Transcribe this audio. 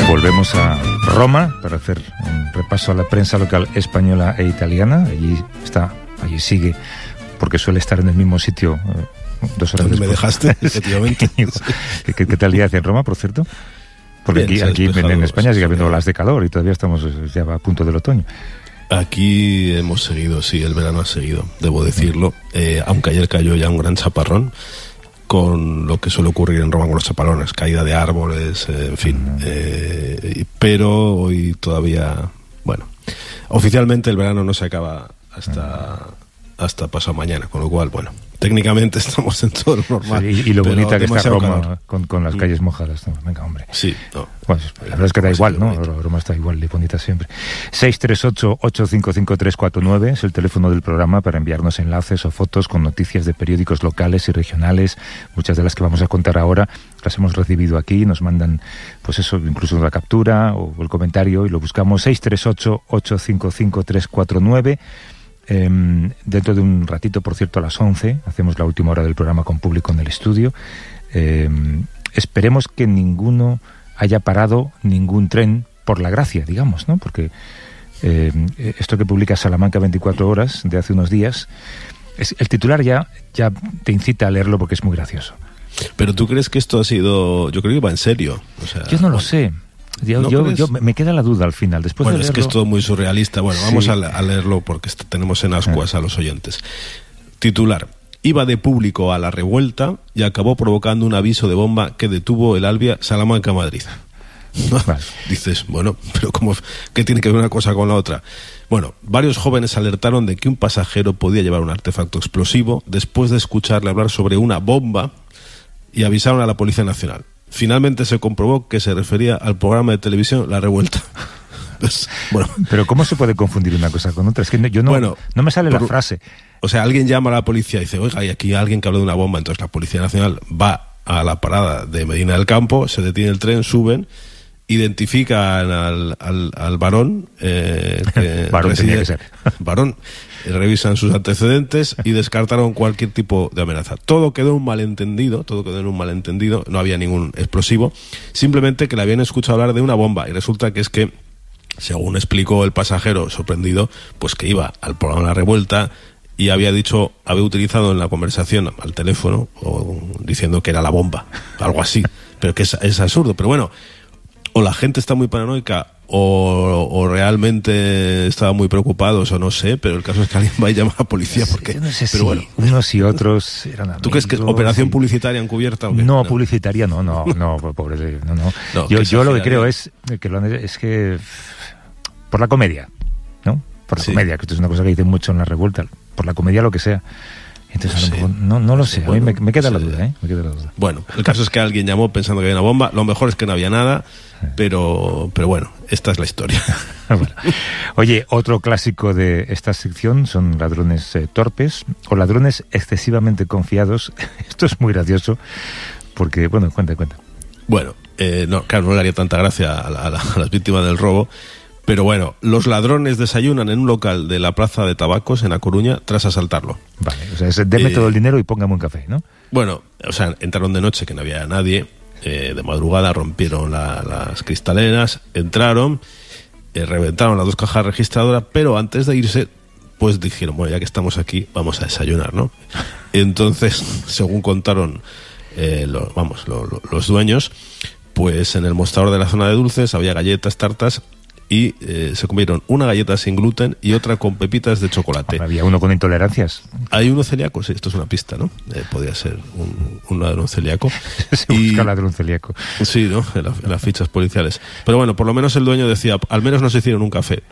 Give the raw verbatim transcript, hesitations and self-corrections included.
Volvemos a Roma para hacer un repaso a la prensa local española e italiana. Allí está, allí sigue, porque suele estar en el mismo sitio eh, dos horas después. Me dejaste, efectivamente. ¿Qué, qué, ¿Qué tal día hace en Roma, por cierto? Porque Bien, aquí, aquí en, en España sigue habiendo bien. olas de calor y todavía estamos ya a punto del otoño. Aquí hemos seguido, sí, el verano ha seguido, debo decirlo, eh, aunque ayer cayó ya un gran chaparrón, con lo que suele ocurrir en Roma con los chaparrones, caída de árboles, eh, en fin, eh, pero hoy todavía, bueno, oficialmente el verano no se acaba hasta, hasta pasado mañana, con lo cual, bueno, técnicamente estamos en todo lo normal. Sí, y, y lo bonita que está Roma con, con las Mm. calles mojadas, ¿no? Venga, hombre. Sí, no. Bueno, la verdad es que da igual, ¿no? Roma está igual de bonita siempre. seis tres ocho, ocho cinco cinco, tres cuatro nueve es el teléfono del programa para enviarnos enlaces o fotos con noticias de periódicos locales y regionales. Muchas de las que vamos a contar ahora las hemos recibido aquí, nos mandan, pues eso, incluso una captura o el comentario y lo buscamos. Seis tres ocho, ocho cinco cinco, tres cuatro nueve. Eh, dentro de un ratito, por cierto, a las once, hacemos la última hora del programa con público en el estudio. Eh, esperemos que ninguno haya parado ningún tren por la gracia, digamos, ¿no? Porque eh, esto que publica Salamanca veinticuatro horas de hace unos días, es, el titular ya, ya te incita a leerlo porque es muy gracioso. Pero tú crees que esto ha sido, yo creo que va en serio. O sea, yo no lo bueno, sé. Yo, ¿no yo, yo me queda la duda al final. Después bueno, de es leerlo... que es todo muy surrealista. Bueno, Sí. vamos a, a leerlo porque est- tenemos en ascuas a los oyentes. Titular: iba de público a la revuelta y acabó provocando un aviso de bomba que detuvo el Albia Salamanca-Madrid. Vale. Dices, bueno, pero ¿cómo, ¿qué tiene que ver una cosa con la otra? Bueno, varios jóvenes alertaron de que un pasajero podía llevar un artefacto explosivo después de escucharle hablar sobre una bomba y avisaron a la Policía Nacional. Finalmente se comprobó que se refería al programa de televisión La Revuelta. Pues, bueno, Pero ¿cómo se puede confundir una cosa con otra? Es que no, yo no, Bueno, no me sale por- la frase. o sea, alguien llama a la policía y dice, oiga, hay aquí alguien que habló de una bomba. Entonces la Policía Nacional va a la parada de Medina del Campo, se detiene el tren, suben, identifican al, al, al varón, eh, que Varón reside- tenía que ser. varón, eh, revisan sus antecedentes y descartaron cualquier tipo de amenaza. Todo quedó un malentendido, todo quedó en un malentendido, no había ningún explosivo, simplemente que le habían escuchado hablar de una bomba y resulta que es que, según explicó el pasajero sorprendido, pues que iba al programa La Revuelta y había dicho, había utilizado en la conversación al teléfono o diciendo que era la bomba, algo así, pero que es, es absurdo. Pero bueno, o la gente está muy paranoica o, o realmente estaba muy preocupados o no sé, pero el caso es que alguien va y llama a la policía porque... Yo no sé pero si bueno, unos y otros eran amigos. ¿tú crees que es operación publicitaria encubierta o qué? No, publicitaria no, no, no, pobre, de- no, no. No, yo, que yo lo que exageraría. creo es que lo han- es que por la comedia, ¿no? Por la Sí. comedia, que esto es una cosa que dicen mucho en La Revuelta, por la comedia lo que sea. Entonces, a lo Sí. mejor, no, no lo sé, a mí me, Bueno, me queda la sí. duda, ¿eh? Me queda la duda. Bueno, el caso es que alguien llamó pensando que había una bomba. Lo mejor es que no había nada, pero, pero bueno, esta es la historia. Bueno. Oye, otro clásico de esta sección son ladrones eh, torpes o ladrones excesivamente confiados. Esto es muy gracioso porque, bueno, cuenta, cuenta. Bueno, eh, no, claro, no le haría tanta gracia a, la- a la- a las víctimas del robo, pero bueno, los ladrones desayunan en un local de la Plaza de Tabacos en A Coruña tras asaltarlo. Vale, o sea, es, deme Eh, todo el dinero y póngame un café, ¿no? Bueno, o sea, entraron de noche que no había nadie, eh, de madrugada rompieron la- las cristaleras, entraron, eh, reventaron las dos cajas registradoras, pero antes de irse, pues dijeron, bueno, ya que estamos aquí, vamos a desayunar, ¿no? Entonces, según contaron eh, lo- vamos, lo- lo- los dueños, pues en el mostrador de la zona de dulces había galletas, tartas, y eh, se comieron una galleta sin gluten y otra con pepitas de chocolate. Había uno con intolerancias. Hay uno celíaco, sí, esto es una pista, ¿no? Eh, podría ser un, un ladrón celíaco. Se busca ladrón celíaco. Sí, ¿no? En, la- en las fichas policiales. Pero bueno, por lo menos el dueño decía, al menos nos hicieron un café.